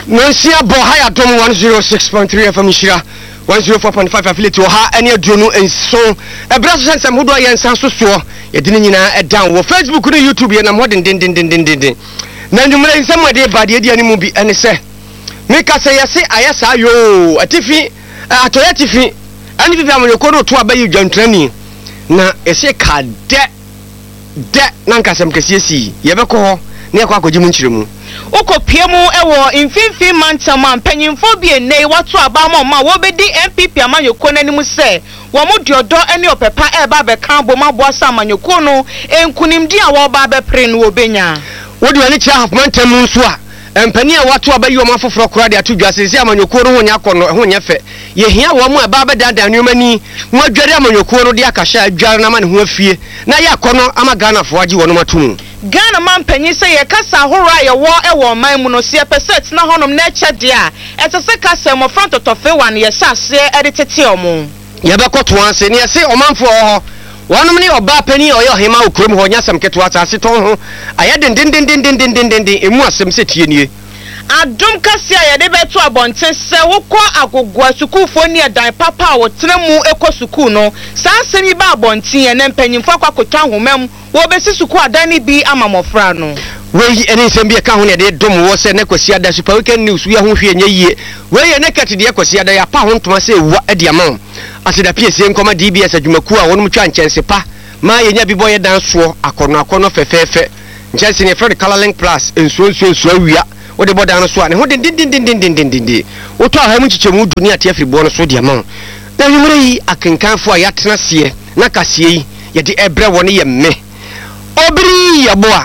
Nansia bo higher dom 106.3 FM Shira 104.5 affiliate ha any adrono and so a brass sense am hodo yen san so ye dini nyina down wo Facebook no YouTube ye na modern din na ndumre nsam ade ba de dia ni mu bi ene se me ka se yese ayesa yo atifi atoya tifi ani bi am yeko no to abayi dwantrani na ese ka de na nkasem kesiesi ye beko ho na yakwa akoji mu nchiremu Okopiemu ewo infinfin mantama mpanyimfo bi ene watu abama ma wo bedi MPP amanyoko nanimu se wo mu diodo ene opepa eba be kan boma boasa amanyoko no enkunimdi a wo ba be pre no obenya wo de ani kira hafmantamu nso a mpani a watu abayi wo mafoforo kora de atudwase se amanyoko no honya kono honya fe ye hia wo mu eba be dada anwumani mo adware amanyoko no de akahya adware na ma ne ho afie na ya kono ama Ghana fo agi wo no matum Ghana man penyi say ye kasa hora ye wo ewo man mu no se percent na honom na eche de a etese kasa mo front totofe wan ye sase editete omo ye be koto anse ne se omanfo ho wonom ne oba pani oyo hema okrom ho nyasam keto atase ton ho aye den emu asem se tie nie Adum kasi a yede beto abonten se wokọ agogwa sukufo ni edan papa a wotremu ekosuku no sa asemi ba abonten ye ne mpanyimfo akwakoto ahomam wo besi suku adani bi amamofra no we ene nsem bi ka ho ne de dom wo se ne kwasi ada super weekend news we ho hwe nyeyie we ye ne kati de kwasi ada ya pa ho ntoma se wa adiama aseda piesie nkoma DBS adwumaku a wonum twa nchense pa ma ye nya bibo ye dan so akono fefefe nchense ne Fred Colorlink Plus enso awia wo de bodan so ane ho din wo to ha mu chichemu dunia te afribo no so de ma na nwumre yi akenkanfo a yatena se na kasie yi ye de ebre woni ye me obri ya boa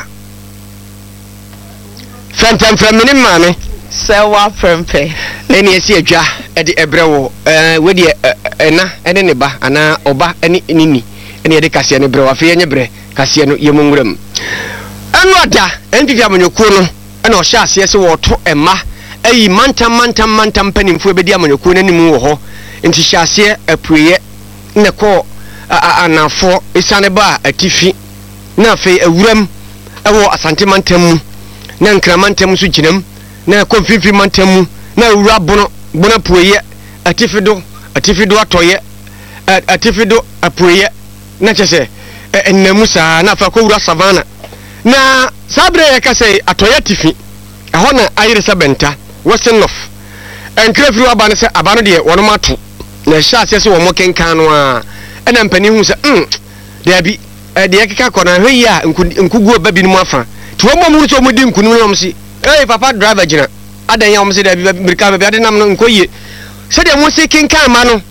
fantam mini mame sewa frempe eni esi adwa e de ebre wo we de ena ene ne ba ana oba eni nini eni de kasie ne bre wa fe ye bre kasie no ye munwuram anu ada enti fia monyokuo no ena o hya ase se wo to ema ayi mantam panimfo be di amonyokuo nanimu wo ho enti hya ase apueye ne ko anafo isane ba atifi na fe awuram ewo asante mantam na nkramantam so ginam na konfifi mantam na awura bono pueye atifido atoye atifido apueye na chese ennamusa na fa ko wura savana na sabre yakase atoye tifi eho na ayire sabenta wasenof enkrefiri abane se abano de wono mato na hya ase wo mokenkan no a ena mpani hu se de abi de yakeka kona hwe a nkugu ba bi no afa to mo mu so mo di nkunu no si papa driver gina adan ya mo se de abi birka ba ade nam no nkoye se de mo se kenkan ma no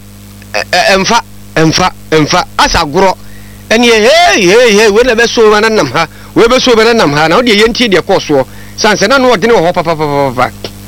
emfa asagoro eni hey we na be so ba nam ha we be so ba nam ha na o de yenti de koso sanse na no o de ne ho papa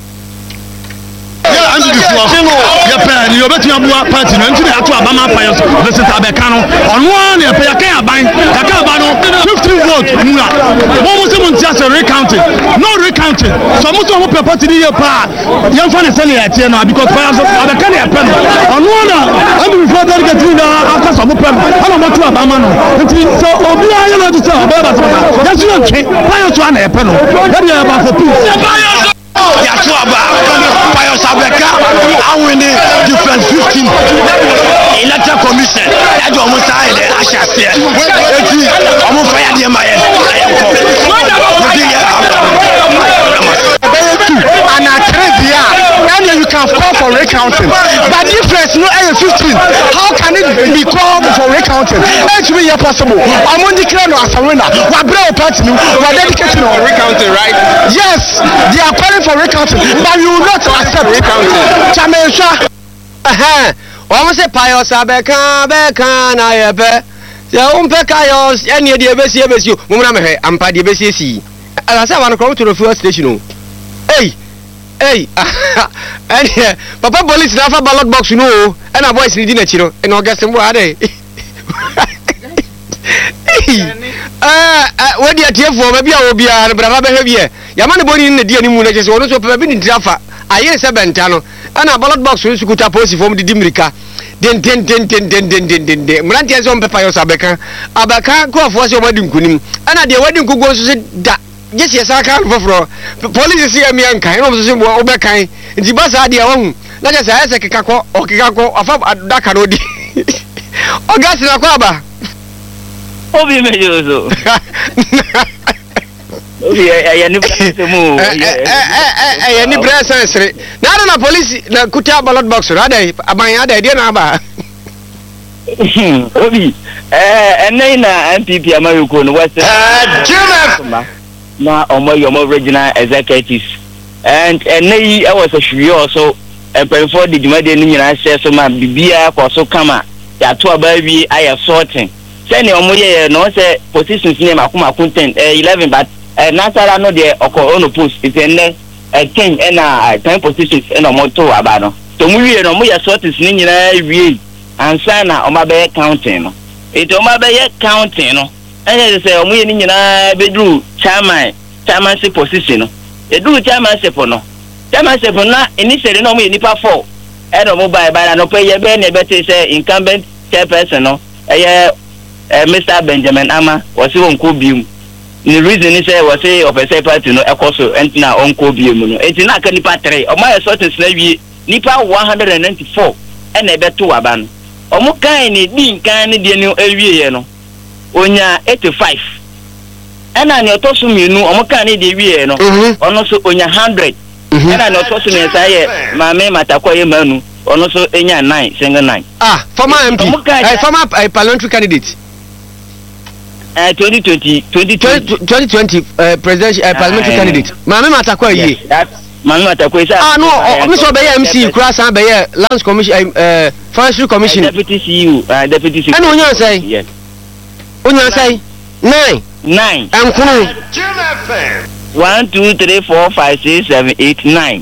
ya andi difo ya pa ni obetu abua party no ntine ato abama pa yeso visit abeka no ono na pa ya kan aban kaka aban no 50 vote mura mo se mo ntia se recounting so mo so mo pe party ni ye pa ye mfa ne se ne ya tie no because pa yeso abeka na ya pa no ono na andi difo delegate na aka so mo pa ana mo to abama no nti so obi aye no to so ababa so ya so ntwe pa yeso ana ya pa no ya ba for peace Yatuaba, Pius Abeka, I win the different 15 electoral commission. I do almost say the Asha here. I'm on fire, dear my and and you can call for recounting. But difference no 15. How can it be called for recounting? It will be possible. I'm on the crown as a winner. We're dedicating on recounting, right? Yes, they are calling for recounting, but you will not accept recounting. Chamesha. Almost a Pius Abeka na yepe. Ya Pius any the besi you. Mumra am pa the besi. I say I want to come to the fuel station. Hey, and Papa police na fa ballot box no, and a voice ni di na chiro, and August mo ade. Where the tia for maybe I will be a brava behavior. Yamani body in the dear moon, just one so probably in Jaffa. I hear Sabentano, and a ballot box which could suppose from the Dimrica. Den Mrantias on Papa Sabeka, Abaka, go for your wedding kunim, and at the wedding could go to say that. just yes I can't for police see me and kind of so be kind nti ba sa de wahu na just say say kekako o kekako afa daka no di ogas na kwa ba obi mejo so obi ya ni mu ya ni brasa sere na police na kuta ballot box radai aban ada de na ba obi enai na MPP America no west na omo regional executives and enai I was a shiri also before the jumade ni nyina share so ma bibia kwaso kama ya to abawi aye sorting say ne omo ye no say positions ni makoma content 11 but nasara no de ono post it enne 10 na 10 positions na omo to aba no to mu wie no mo ye sortings ni nyina wie ansa na omabe counting no eto omabe counting no enye say omo ye ni nyina bedru chairmanship position no edu chairmanship no na initially no omo ye nipa 4 e no mo buy no pay ye be na be say incumbent chairperson no Mr. Benjamin Ama was wonko bium the reason is say was say of a party no ekoso entina onko bium no entina ka nipa 3 o ma sortings na wie nipa 194 e na be to aba no omo kan ni din kan ni de no awie ye no onya 85 ena ni otoso mienu omo kan ni de wie no ono so onya 100 ena ni otoso ni say maame matakwa ye manu ono so enya 9 single 9 former MP former parliamentary candidate 2020 presidential parliamentary candidate maame matakwa ye maame matakwa isa no me so be MC kura san be lands commission forestry commission deputy CEO and onya say yes onya say 9 enkunu 1 2 3 4 5 6 7 8 9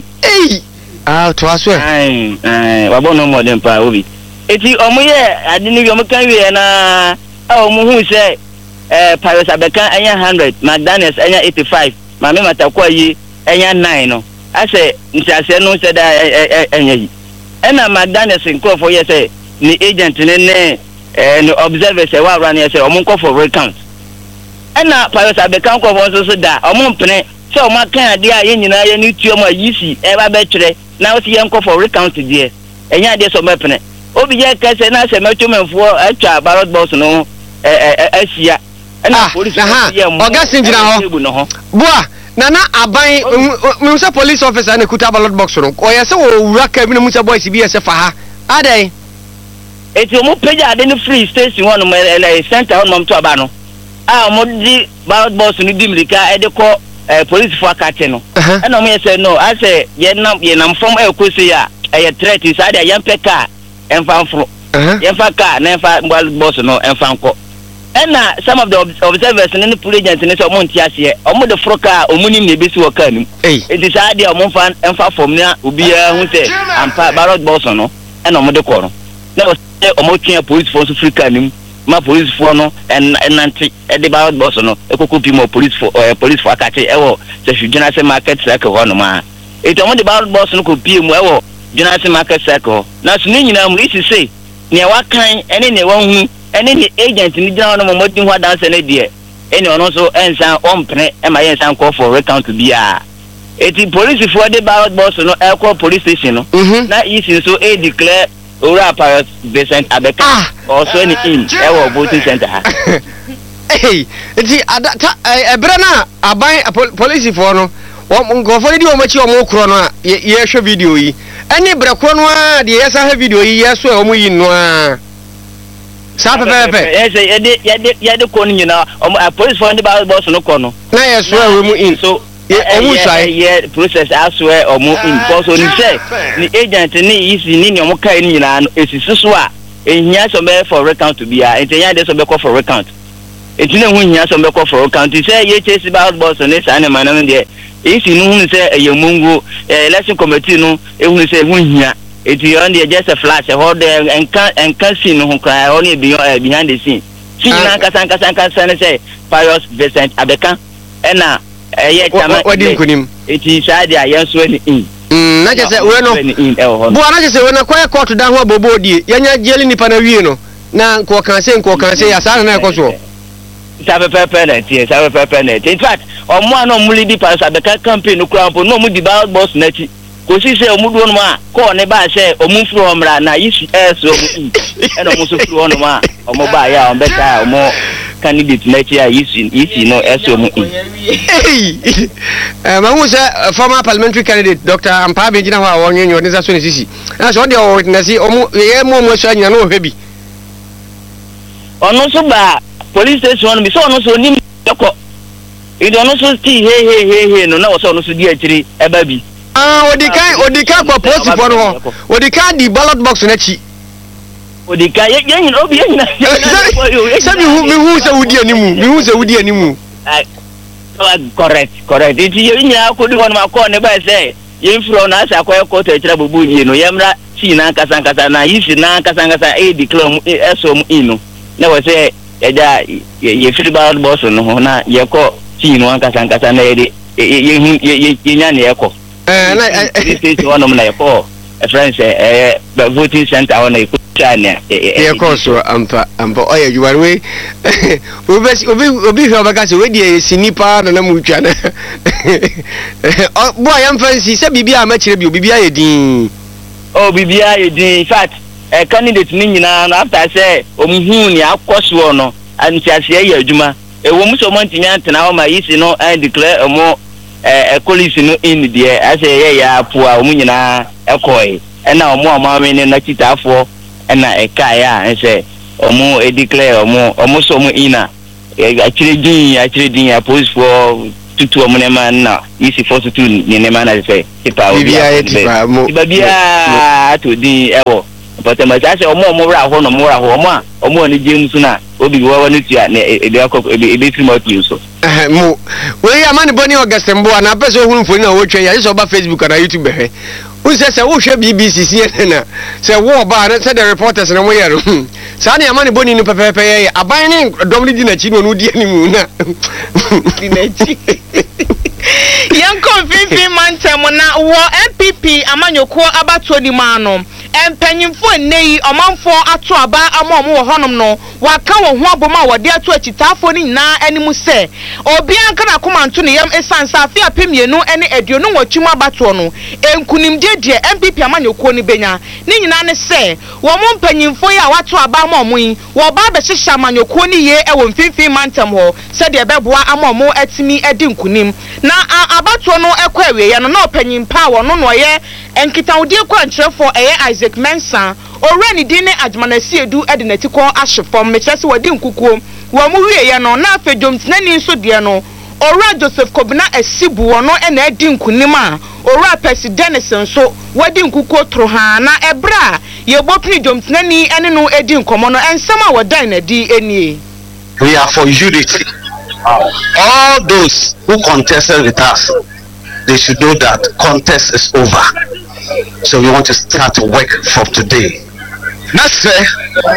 to aswe wabo no more than pa obi eti omoye adini omo kan we na omo hu say Paris Abeka enya 100 McDaniels enya 85 mame matakwa yi enya 9 no ase ntiase no se da enya yi ena McDaniels nkofo ye say ni agent ne ni observers e wa run ye say omo nkofo recount ena Paris Abeka nkofo so da omo mpene se omo kan ade a ye nyina ye ni tuo ma yisi e ba be twere na o si ye nkofo recount de enya de so mepene obi ye kase na se metumemfo atwa ballot box no asia police Augustine jina ho boa nana aban me say police officer na kuta ballot box no o ye se wo wura ka bi no musa boys bi ye se fa ha adai eti mo peja ade ni free station one mo center one mo to aba no mo di ballot box ni di mrika e de ko police for akate no e no mo ye say no I say ye nam from ekosi ya e threat is ade yan peka enfamfro yenfa ka na enfa ballot box no enfanko ena some of the observers in the police agents in so monti ase omo de froka omuni ne besi waka nim it is ade omo fa enfa form na obi a hu se ampa ballot box no ena omo de ko no na omo twen police force frika nim ma police for no enanti e de ballot box no ekokopi mo police for akate e wo se hudjuna se market circle ho no ma e to omo de ballot box no ko pie mu e wo hudjuna se market circle na so ni nyina mu isi se ne wa kan ene ne wa hu ene ni agent ni jana no mo tin ho dance na die ene ono so ensan ompene e ma yensan call for recount bia eti police for the ballot box no e call police station no na isi so e declare ora Paris Vincent Abeka also any in e wo voting center ha eti adata ebra na aban police for no go for di o machi o mo kro no a ye hwe video yi ene bra kro no a de yesa ha video yi yeso e o mo yi no a sa pepe ye de ko ni na police for the ballot box no ko no na yeso e we mu in so omu sai ye process aswe omu in because oni say ni agent ni isi ni omu kai ni na esi susu a ehia so be for recount to be a entenya de so be call for recount etine hu hia so be call for recount say ye chase ballot box ni sa na man no de isi nu hu say eyemungu election committee no ehunu say hu hia eti on the just a flash hold enka scene no kra on behind the scene na kasa say Pius Vincent Abeka ena ye chama wadi kunim eti sade ayenso ni in na je say we no bo na je say we na kwa court dan ho abobo die yanya jeli nipa na wie no na nko kan say ya sa na ekoso sabe pepe na in fact omo ano muli di pass abeka campaign no kura no mu di ballot box na chi ko si se omu do no ma ko ne ba se omu furu omra na yisi eso omu e no mu so furu no ma omo ba ya on beta omo candidate na chi ya yisi no eso omu mamu se former parliamentary candidate Dr. Ampa Bejina ho a wonyenyo ne so ne sisi na so de o witness omu ye mu so anyina no hwebi ono so ba police station bi so ono so nim yako ido ono so ti he no na wo so ono so di akiri eba bi odika kwa post for no odika di ballot box na chi odika yen obi yen na sabi hu se wudi animu correct iti yen nya ko di hono ma ko ne ba se yen fro na asa ko ko to akira bobu ni no yemra chi na kasa na yisi na kasa e declare eso mu ino na wo se ye free ballot box no na ye ko chi no kasa na ye nya ne ye ko this is one of my four friends voting center on a China so ampa oya you are way obi because we dey sinipa na mu twa na boy am fancy say bibia ma kire bibia ye din bibia ye din in fact candidate ni nyina na after say omuhu ni akoso no antiase ye adwuma wo mu so montimi antena o ma yisi no and declare omo police no in there as ya poa omunyina ekoi na omo amame ne na kitafo na eka ya say omo declare omo so mo ina akire din ya police for tutu omo ne man na isi for tutu ne ne man na say tipa obi bia to din ewo but ma say omo ra ho no mo ra ho omo ne jemusu na obi wo ne tua ne ebe trimoti so mo we amani boni August mbo na peso hu mfoni na wo twa ya so ba Facebook na YouTube he unse se wo hwe BBC CNN na se wo ba na se the reporters na mo yero sa na amani boni ni pepepe ye aban ni dom ni di na chi no no di animu na di na chi yanko fifi mantem na wo MPP amanyoko abato di mano empanyimfo nei omanfo ato aba amomo wo honom no waka wo ho aboma wode ato akitafo ni na animu se obi anka na komanto ne yam esansa afia pemienu ene aduonu watwum abato no enkunimde de MPP amanyoko ni benya ni nyina ne se wo mo mpanyimfo ya wato aba amomo yi wo ba be hyehyɛ amanyoko ni ye ewo mfimfin mantem ho se de beboa amomo atimi edi nkunim na abato no ekwa awie ya no na opanyimpa wo no no ye enkitawde kwa nkyerefo Isaac Mensa already dine admanasi edu edinetiko ahyefom mechese wadi nkukuo wo mu wie ye no na afedom tenani nso de no ora Joseph Kobina Asibu wono na edi nkunim a ora president nso wadi nkukuo troha na ebra ye bopni dom tenani ene no edi nkomo no ensem a wodan na di enie. We are for unity. All those who contested with us, they should know that contest is over. So we want to start to work from today. Next day,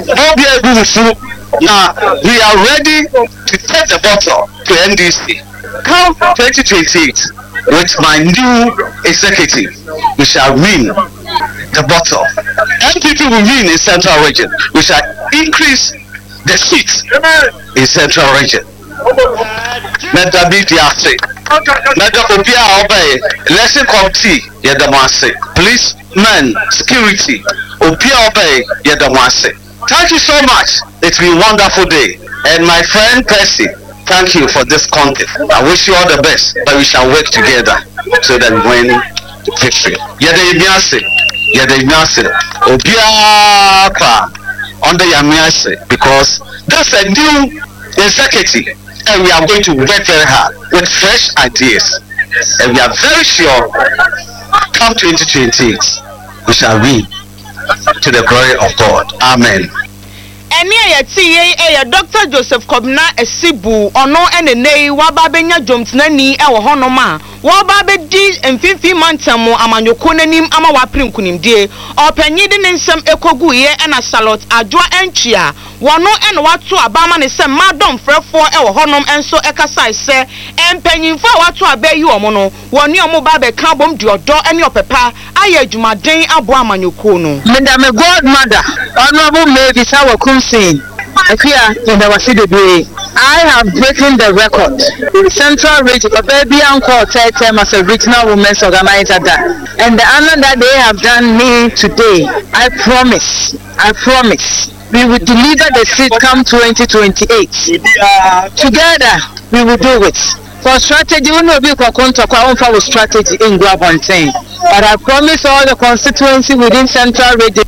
now we are ready to take the bottle to NDC. Come 2028 with my new executive, we shall win the bottle. MPP will win in Central Region. We shall increase the seats in Central Region. Let that be the answer. Let the Obia obey. Lesson committee, Yedamase. Policemen, security, Obia obey, Yedamase. Thank you so much. It's been a wonderful day. And my friend Percy, thank you for this content. I wish you all the best, but we shall work together so that we win the victory. Yedamase, Obia under Yamiase, because that's a new executive. And we are going to work very hard with fresh ideas. And we are very sure, come 2028, we shall win to the glory of God. Amen. Dr. Joseph Kobina Asibu ono enenei wababenya jomtnani ewo honoma wababedi emfifi mantamo amanyoko nanim ama waprim kunimdie opanyi de nsem ekogu ye na Charlotte adwa enchia wono ene wato abama ne sem madom frefo ewo honom enso ekasai se empanyimfo wato abayi omo no woni omo ba be ka bom di odo ene opepa aye adwumaden abo amanyoko no Madam Godmother honorable Mary Sawakumsin Akia in the Wasidebre. I have broken the record. Central Region, baby uncle, term as a regional women's organizer, and the honor that they have done me today, I promise, we will deliver the seat come 2028. Together, we will do it. For strategy, we will be for strategy in Guabontain. But I promise all the constituency within Central Region.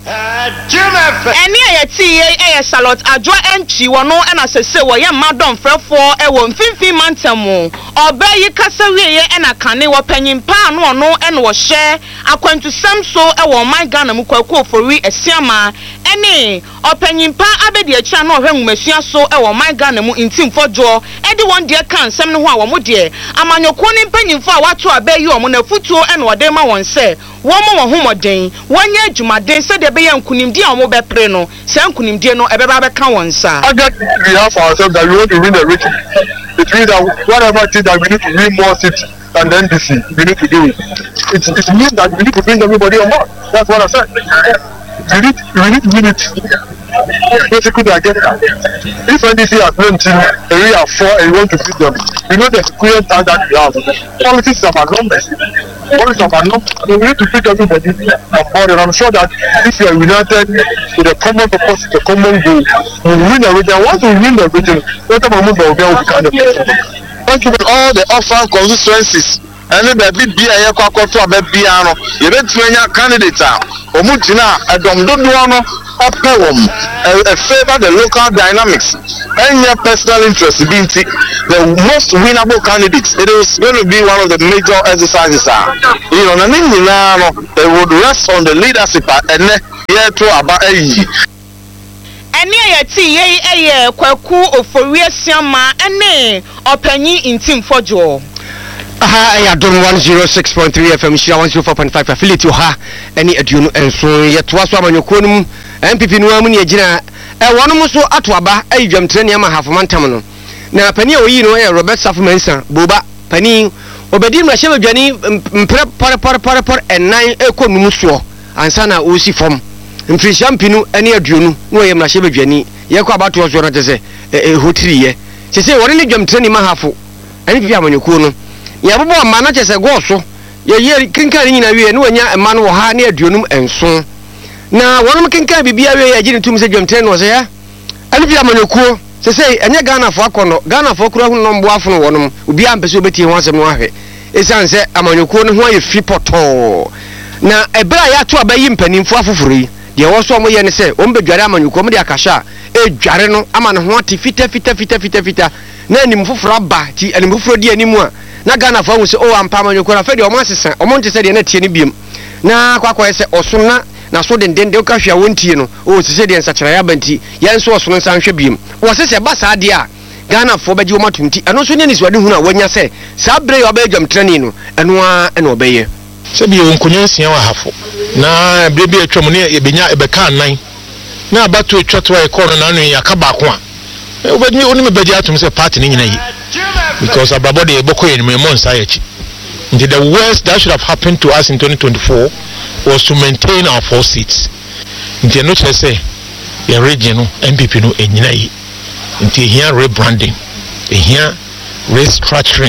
Any a salot adwa entry wono na sese wo ye madam frefo e wo mfimfin mantamu obayi kasawie e na kane wo panyimpa no no e no wo hye akwantu samso e wo man Ghana mu kwaku ofori esiama ene opanyimpa abedi acha no hwe nwumasua so e wo man Ghana mu ntimfojo e di won de kan sem no ho a wo mo de amanyoko ni panyimfo a wato abayi o mo na futuo e no de ma won se wo mo wo homoden wonye adwumaden se de be yankunimdi a mo be pre no se yankunimdi no e be ba be kan won sa. We have ourselves that we want to win the region. It means that whatever it is that we need to win more seats than the NDC, we need to do it. It means that we need to bring everybody on board. That's what I said. We need to win it. Basically, I get that. If NDC has won team, and we have 4 and we want to beat them, we know the experience that we have. Politics is about numbers. Politics is about numbers. So we need to pick everybody on board, and I'm sure that if you are united with a common purpose, a common goal, we will win the region. Once we win the region, later we will be able to kind of. Thank you for all the offer constituencies. And then the be a to a baby ano. You bet me candidate. Omutina a domdono a poem a favor the local dynamics and your personal interest being the most winnable candidates. It is going to be one of the major exercises. You know, they would rest on the leadership and here to about a year. Any a kwaku ofori asiama ene opanyi intim fojo. Aha, I adom 106.3 FM, Shia 104.5 affiliate ha any aduno enso yetwa so amanyoko num MPP no amu ne agina wono mo so atoaba ayidwam trene ama hafomantam no na pani a oyi no Robert Safumansa boba pani obedi mrahye badwani mpre por enan ekonum so ansa na osi fom mfiri champinu ani aduonu no ye mrahye badwani ye kwa abato so no tese hotiri ye sese woni ne dwam trene ma hafo MPP amanyoko no ya bobo amana chese go so ye kinkan nyina wie no anya emma no ha ne aduonum enso na wonum kinkan bibia wie ya gine tum se dwamtene no se ya ani bia manyokuo se sei anya Ghana fo akono Ghana fo kura hu no mbo afo wonum obi ampese obeti ho asem no ahwe esan se amanyokuo no ho aye fipoto na ebra ya to abayi mpanimfo afoforo de wo so mo ye ne se o mbedware amanyokuo mo de akasha edware no ama ne ho ate fita na anim foforo aba ti anim foforo di animu a na Ghana fo hu se o ampa amanyokuo na fe de o mo asesa o mo nte se de na tie ne biem na kwakwa se osona na so den de ka hwa wontie no o sese de nsachara ya banti ya nso osona san hwe biem wo sese ba sa de a Ghana fo beji wo matumti eno so ne niswade hu na wanya se sa bre yo ba dwam trani no eno a eno obeye se bi onkunyansia wa hafo na bebi atwam ne ebenya ebeka nan na abato atwato e kono na no yaka ba ko a obedi oni me beji atum se party ni nyina yi because ababode e boko yen me monsa yachi. The worst that should have happened to us in 2024 was to maintain our 4 seats. Nti no say your region MPP no enyina yi. Nti here rebranding, here restructuring,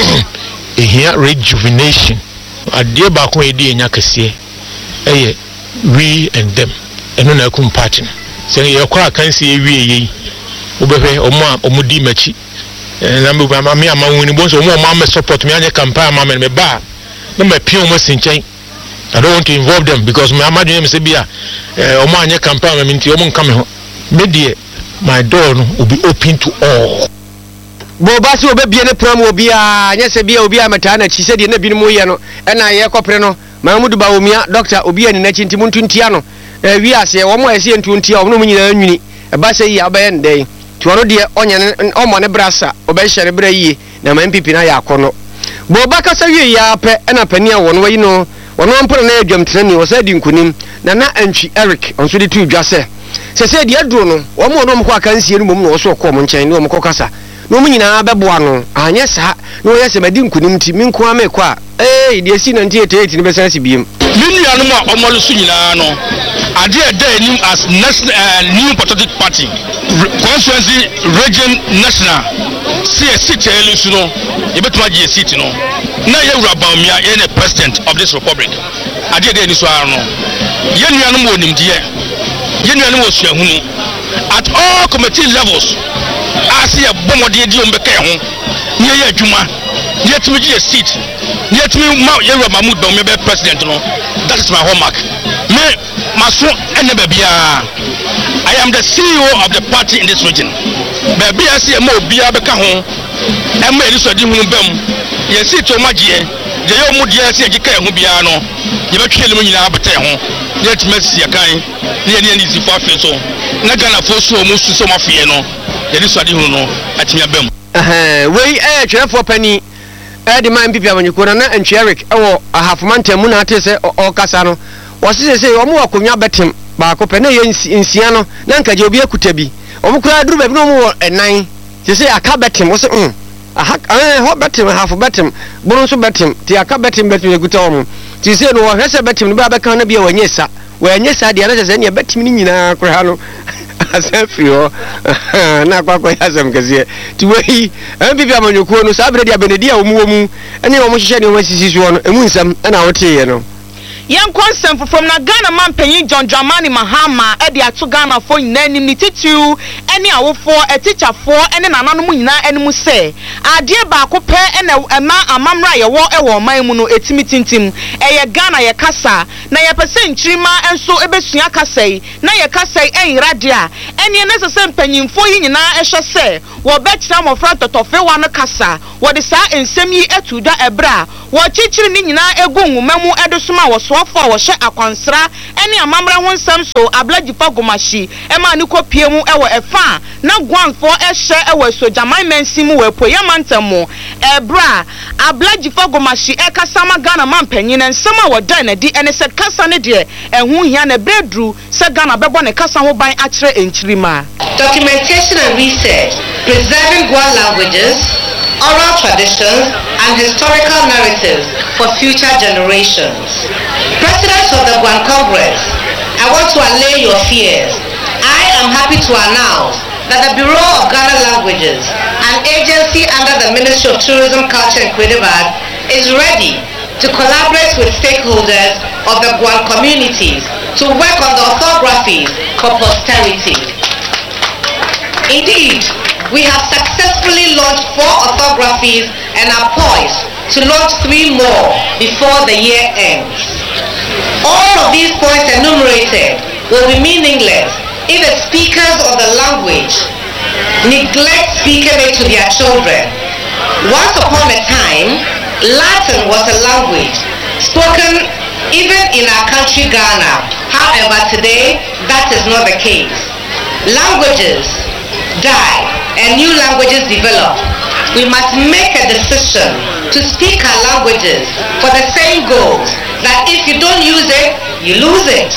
here rejuvenation. Adie ba ko edi enya kese eye we and them. Eno na kum party. Say ye kwa kan se ewie yi. Obehwe omudi machi. Na me ama woni bonso mo ma support me anya campaign ma me ba na me pio mo sinchen. I don't want to involve them because me imagine me say bia o mo anya campaign me nti o mo nka me ho me de my door no will be open to all. Bo ba si obebie ne pram obi a nya se bia obi a meta na chi se de na bi no ye no e na ye kopre no Mahmudu Bawumia doctor obi ani na chi nti muntuntia no wi ase wo mo ase ntuntia o no mo nyina nwini e ba se yi abaye ndey tuano de onye omo ne brasa obehye bra yi na MPP na ya akono bo ba kasa wie ya pe na pani a wono yi no wono mporo na adwam trani wo sa di nkunim na antwi Eric onso de tu dwase se de aduro no wo mo no mko akansie no mom no wo so ko mo nchen no mko kasa no mo nyina beboa no anye sa no ye se madi nkunim ti min ko amekwa de si 98 ni besan si biem minua no ma omolu su nyina no Idea there as New Patriotic Party constituency region national. See a seat you know. You better not a seat, you know. Now you are about me, the president of this republic. Idea there is one. You know dear. You know at all committee levels. I see a bomb of the idiom Bekeho. Near Juma. Yet me a seat. Yet me Yellow Mahmoud Bamebe president. That is my hallmark. I am the CEO of the party in this region. Baby, I see a more beer Bekaho. And made this a demon bum. Yes, it's your magic. The young Mudia said you can't be no. You will kill me in Abateho. Yet, Messi, a kind. Near the end is the farfel so. Nagana for so most to some of you know. There is what you know at me a bum. We air for penny. The man people when you could and Cherrick or a half month Munate or Casano. Was it say Omo Akunya betim baako pɛ na yɛ nsia no na nka gye obi akuta bi ɔmo kura duru baabi no mo wɔ 9 te sɛ aka betim wo se ho betim half betim boro nso betim te aka betim akuta ɔmo te sɛ no wɔ hwɛ sɛ betim no ba bɛka na bia wɔnyɛ sa deɛ na sɛ ne betim ni nyinaa kura no asafiri hɔ na akɔkɔ yɛ asɛm kɛseɛ ti wei ɛmpipi amanyokuo no saa berɛ de abɛnedi a ɔmo wɔ mu ɛne ɔmo hyehyɛ ne ɔmo asisi soɔ no ɛmu nsɛm ɛna wɔteeɛ no Young consent from Ghana man paying John Dramani Mahama, Eddie Atu Ghana for name Nititu, any hour for a teacher for and an anonymous and say. I dear Bako pair and a man a mamra ya war a my muno etimitintim, a Ghana ya casa, na ya percent trima and so ebesuya casay, na ya casay a radia, any necessary penny for you na esha say, what bet some of front of one casa, what is that in semi etuda ebra, what teaching in na egung memu edusuma was. For was share a consra any amambra one some so ablaji fagomashi ema ni ko pie mu ewo efa na gwan for e share ewo so jamai mensimu we po yamantamo ebra ablaji fagomashi e kasama Ghana man panyin nsema wo dan na di ene se kasa ne de ehu hia na bedru se Ghana bebo ne kasa ho ban akire enchirima. Documentation and research preserving Gwan languages, oral traditions and historical narratives for future generations. President of the Gwan Congress, I want to allay your fears. I am happy to announce that the Bureau of Ghana Languages, an agency under the Ministry of Tourism, Culture and Creative Arts, is ready to collaborate with stakeholders of the Gwan communities to work on the orthographies for posterity. Indeed, we have successfully launched 4 orthographies and are poised to launch 3 more before the year ends. All of these points enumerated will be meaningless if the speakers of the language neglect speaking it to their children. Once upon a time, Latin was a language spoken even in our country Ghana. However, today, that is not the case. Languages die and new languages develop. We must make a decision to speak our languages for the same goals that if you don't use it, you lose it.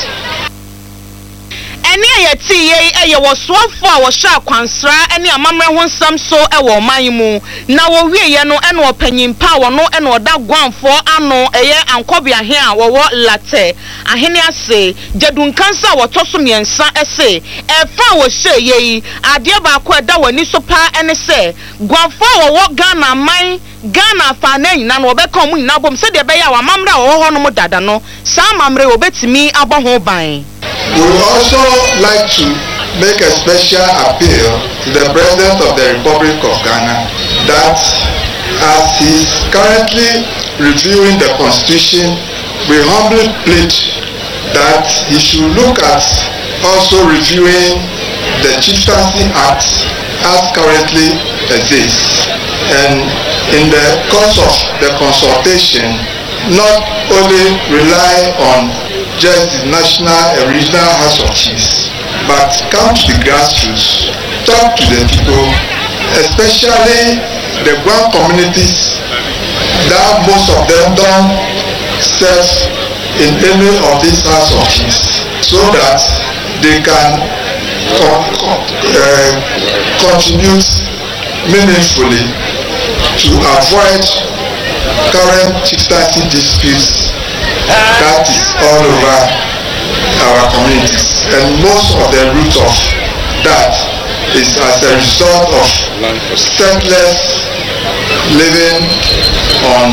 Any ye was so far was sharp consra any amamra one some so a woman now we no and opinion power no and or that one for ano a year and cobia here or what latte a henia say jadun cancer or tossum sa essay a far was say ye a dear backward that one is so pa and say gwan for what Ghana mine Ghana fanane na no be come na bom se de be ya wa mamra o ho no mo dada no sa mamre obetimi aboho ban. We would also like to make a special appeal to the President of the Republic of Ghana that as he is currently reviewing the Constitution, we humbly plead that he should look at also reviewing the Chieftaincy Act as currently exists. And in the course of the consultation, not only rely on just the national and regional House of Chiefs, but come to the grassroots, talk to the people, especially the Gwan communities that most of them don't serve in any of these House of Chiefs, so that they can contribute meaningfully to avoid current chieftaincy disputes that is all over our communities, and most of the root of that is as a result of settlers living on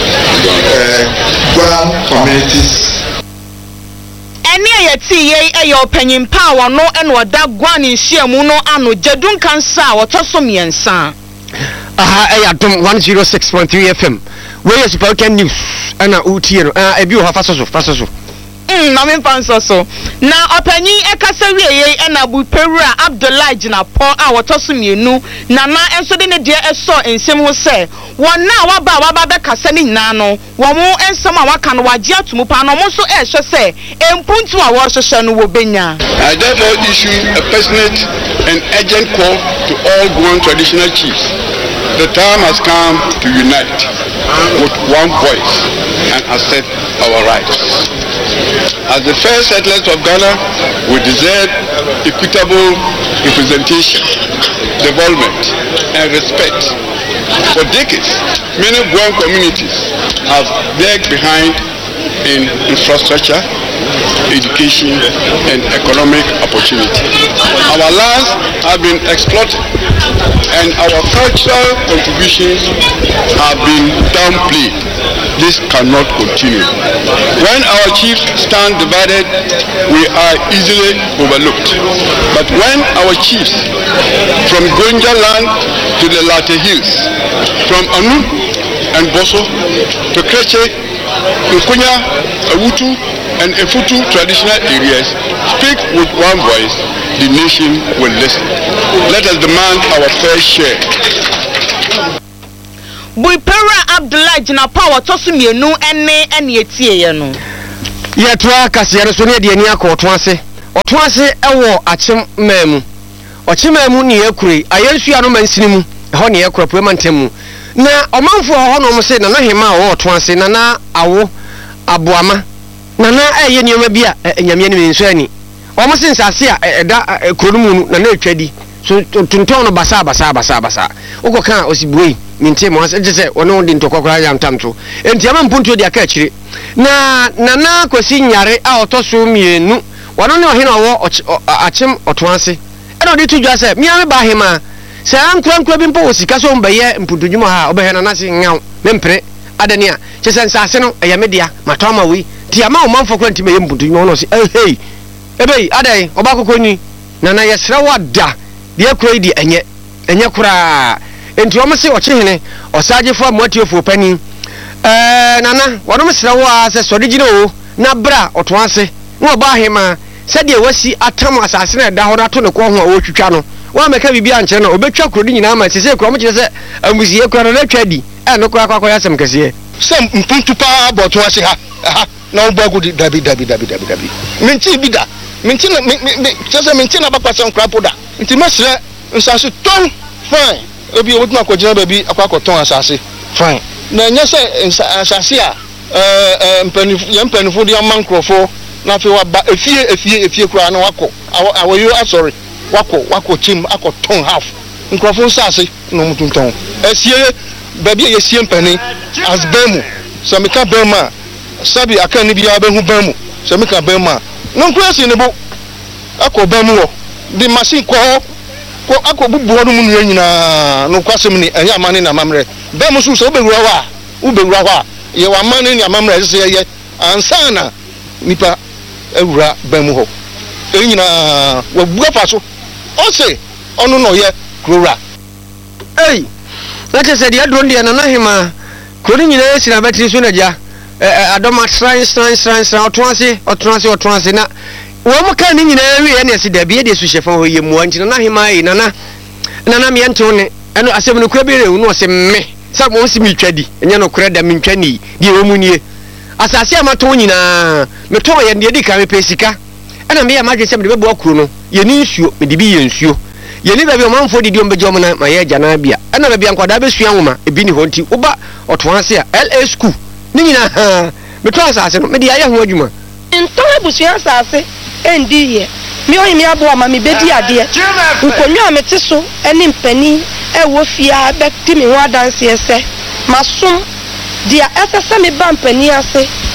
Guam communities. Any ayeti ye ayo penyin power no eno da Guam in shiamu no ano jedun kansa wotoso miensa. Ayadom 106.3 FM. Where is Balkan News? Ana Utiero. Ebi o fasoso. Na me fanso so. Na opanyin ekasa wieye na bu Perura Abdullah Jinapo a wotoso mienu na enso de ne de eso ensem ho se wona waba be kasa ni nyina no wo mo ensem a waka no wagye atomu pa no mo so ehwe se empuntu a wo hwehwe no wo benya. I therefore issue a passionate and urgent call to all Guam traditional chiefs. The time has come to unite with one voice and accept our rights. As the first settlers of Ghana, we deserve equitable representation, development, and respect. For decades, many Guam communities have lagged behind in infrastructure, education, and economic opportunity. Our lands have been exploited, and our cultural contributions have been downplayed. This cannot continue. When our chiefs stand divided, we are easily overlooked. But when our chiefs, from Gonja land to the Latte Hills, from Anu and Boso to Kreche, Nkunya, Awutu, and Efutu traditional areas, speak with one voice, the nation will listen. Let us demand our fair share. Boy Perura Abdullah Jinapo wotoso mienu ene etie ye no. Ye toa kase so ne de ani akoto ase. Oto ase ewo achim mamu. Ochimemu ne yakure ayensu ano mansini mu. Ho ne yakura premantem. Na omanfo ho no mo se na hema wo oto ase na awo aboama. Na eye nioma bi a enyame ne menso ani. Omo se nsase a eda kronumu na atwadi. So tunton no basa. Ukoka osibuei mintie mo ase je ono de ntokokora ya ntamto. Enti ama mpuntu de aka akire. Na kwasi nyare a otoso mienu. Wano ne ohina wo achim oto ase. E no de tudwa se mi ame ba hema. Se ankura bi mpo osika so mbaye mpudunwuma ha obehena na se nyaw mempre adania chese nsase no eyamedia matoma wi ti ama o manfo kura ntime yempudunwuma no se hey ebei adai obakokoni na yesra wada de akura di enye kura enti o mse ochehene osagefo amotiofo pani nana wano msra wa se sodegine o na bra oto ase no ba hema se de wasi atam asase na da ho na to ne ko ho a wotwitwa no wa meka bibia nche na obetwa kuro nyina ma sese kuro mo kire se amusiye kuro na twadi no kuro akwa ya sem kese sem mpuntu pa boto ase ha na obagu dabi minti bida minti na sese minti na bakwa sem kura poda nti mesre nsase ton fine obi obutuma akogina baby akwa ton asase fine na nya se asase a mpanifu de amankrofo na fe wa ba efie kura na wako awoyo sorry wako chim ton half nkrofo nsase no mutunton esie baby yesie mpani as bemu so meka bema sabi aka ni bia behu bemu so meka bema no nkrasi ne bo akọ bemu wo di machine ko akọ bubu ho no mu nyina no kwasem ni enya amane na mamre bemu so so ubewura wa ye wa amane ni amamre se ye ansana nipa ewura bemu ho enyina wa buafa so o se onu no ye krora ei let us say the adron dia na hima kori nyina esira batiri so na ja adoma shrine otonase na wo mo kan nyina wi na se da bia de su shefa ho ye mu anti na hima yi nana mi ento ne eno asem no kura bere unu ose me sa mo si mi twadi enya no kura da mi twani die wo mu nie asase amato nyina me to ye de ka me pesika ena me ya madwe se me bebo akuro no ye ni nsuo me de bi ye nsuo ye ni ba bi o manfo didi o mbejo mo na ma ye jana bia ena ba bia nkwada be sua nwoma ebi ni ho nti oba otoanse a LA school ni nyina me to asase no me de aye ho adwuma nton abusua asase endi ye mi o mi abo ama mi bedi ade nkonwa me te so eni mpani wo fia be ti mi ho adanse ese masom dia esese me ba mpani ase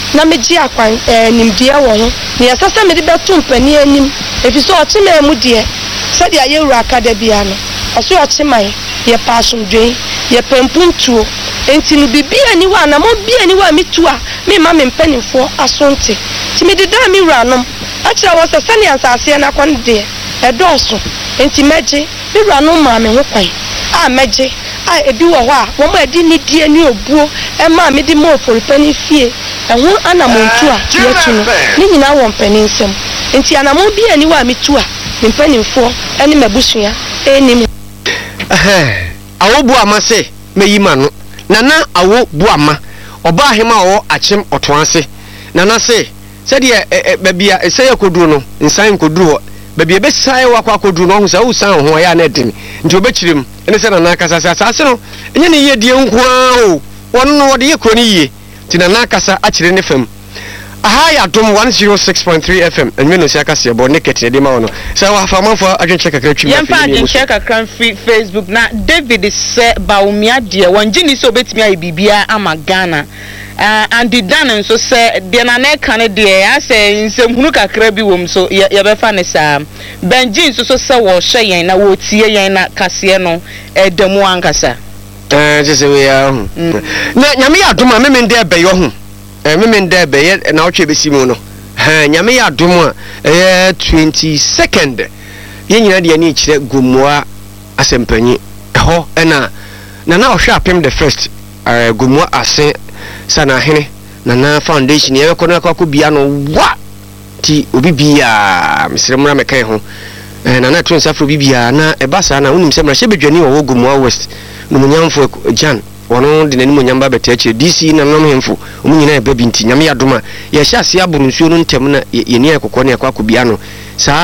na megye akwan nimdeɛ wɔ ho na yɛsɛ mede bɛto mpani anim efi so ɔkye ma mu deɛ sɛdeɛ yɛwura akada bia no ɔso ɔkye ma yɛ paasomdwen yɛ pampuntuo enti no bibia ni wa na mo bia ni wa metu a me ma me mpanimfoɔ asonte ti me deda me wura nom akyerɛ wɔ sɛ sɛne ansase na kɔ deɛ ɛdɔɔso enti mɛgye me wura nom ma me ho kwan a mɛgye a ebi wɔ hɔ a wɔn a di ni die ni obuo ɛma me di mo oforipani fie ɛho anamontu a yɛtu no ne nyinaa wɔ mpani nsɛm enti anamon bia ni wa metu a me mpanimfoɔ ɛne mabusua ɛnim awo bu ama se meyi ma no nana awo bu ama oba ahema wo akyem otoanse nana se sɛdeɛ babia ɛsɛ yakodu no nsan kodu hɔ babia bɛsae wakɔ akodu no ho sɛ wo san ho ya na ɛdin nti obɛkyirem ɛne sɛ nana kasa sɛ asase no ɛnyɛ ne yie die nkoa o wɔn no wɔde yɛ kuro ne yie ti nana kasa akyire ne fam aha ya dom 106.3 FM enwe no sia kase bo ne kete de ma wono sɛ wa fa manfo adwenche kakra twimi yɛmfa adwenche kakra free Facebook na David sɛ baumia de wɔngye ni sɛ obetimi ayi bibia ama Ghana and the dan nso sɛ de na na ka ne de asɛ nsɛmhunu kakra bi wom so yɛbɛfa ne saa benji nso so sɛ wɔ hwɛ yɛn na wɔ tie yɛn na kaseɛ no ɛdamu ankasa sɛ we ya ho na nyame ya dom a memende ɛbɛyɔ ho memende ɛbɛyɛ na ɔtwe bɛsi mu no nyame ya dom a 22nd yɛn nyina de ani kyerɛ gomua asɛmpanyi ɛhɔ ɛna na ɔhwɛ apem the first gomua ase sana hene na foundation yɛ kɔ na kɔ bia no wa ti obi bia mesrɛ mra mekan ho na to nsafro bibia na ɛba saa na wonim sɛ mra hyɛ bedwani wɔ gomua west no munyamfo jan wono de nani munyamba beta akyi DC na nom hemfo omu nyina ɛba bi nti nyame yadoma yɛ hyɛ ase aboro nsuo no ntem na yɛni akokɔ ne akɔ bia no saa